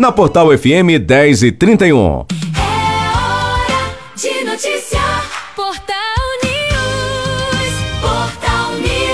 na Portal FM 10h31. É hora de noticiar. Portal News. Portal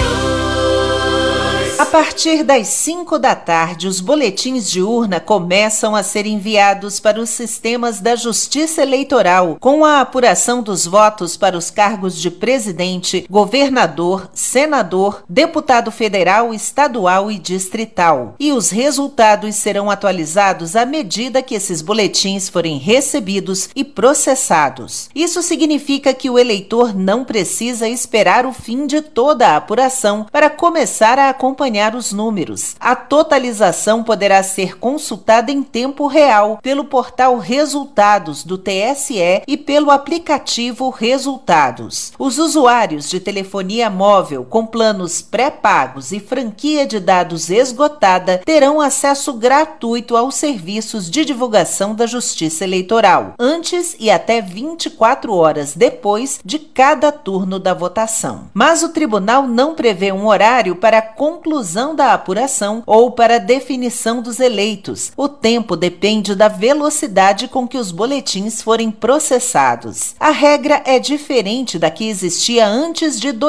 News. A partir das 5 da tarde, os boletins de urna começam a ser enviados para os sistemas da Justiça Eleitoral, com a apuração dos votos para os cargos de presidente, governador, senador, deputado federal, estadual e distrital. E os resultados serão atualizados à medida que esses boletins forem recebidos e processados. Isso significa que o eleitor não precisa esperar o fim de toda a apuração para começar a acompanhar os números. A totalização poderá ser consultada em tempo real pelo portal Resultados do TSE e pelo aplicativo Resultados. Os usuários de telefonia móvel com planos pré-pagos e franquia de dados esgotada terão acesso gratuito aos serviços de divulgação da Justiça Eleitoral, antes e até 24 horas depois de cada turno da votação. Mas o tribunal não prevê um horário para a conclusão da apuração ou para a definição dos eleitos. O tempo depende da velocidade com que os boletins forem processados. A regra é diferente da que existia antes de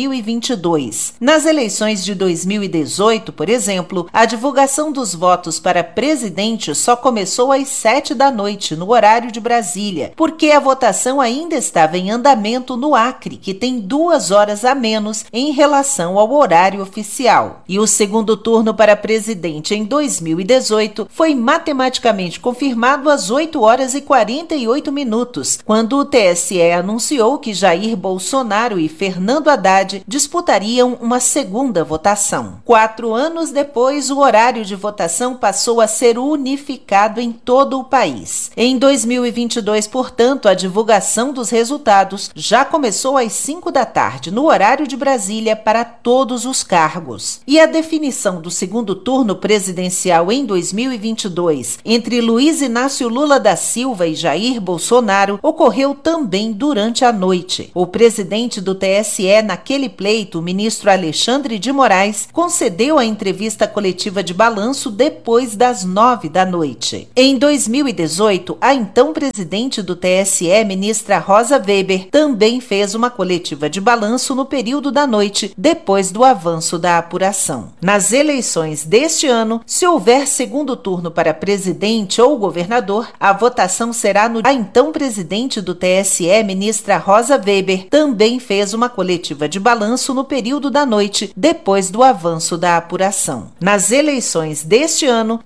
2022. Nas eleições de 2018, por exemplo, a divulgação dos votos para presidente só começou às 7 da noite, no horário de Brasília, porque a votação ainda estava em andamento no Acre, que tem 2 horas a menos em relação ao horário oficial. E o segundo turno para presidente em 2018 foi matematicamente confirmado às 8 horas e 48 minutos, quando o TSE anunciou que Jair Bolsonaro e Fernando Haddad disputariam uma segunda votação. 4 anos depois, o horário de votação passou a ser unificado em todo o país. Em 2022, portanto, a divulgação dos resultados já começou às 5 da tarde, no horário de Brasília, para todos os cargos. E a definição do segundo turno presidencial em 2022 entre Luiz Inácio Lula da Silva e Jair Bolsonaro ocorreu também durante a noite. O presidente do TSE naquele pleito, o ministro Alexandre de Moraes, concedeu a entrevista coletiva de balanço depois das 9 da noite. Em 2018, a então presidente do TSE, ministra Rosa Weber, também fez uma coletiva de balanço no período da noite, depois do avanço da apuração. Nas eleições deste ano, se houver segundo turno para presidente ou governador, a votação será no... A então presidente do TSE, ministra Rosa Weber, também fez uma coletiva de balanço no período da noite, depois do avanço da apuração. Nas eleições deste ano,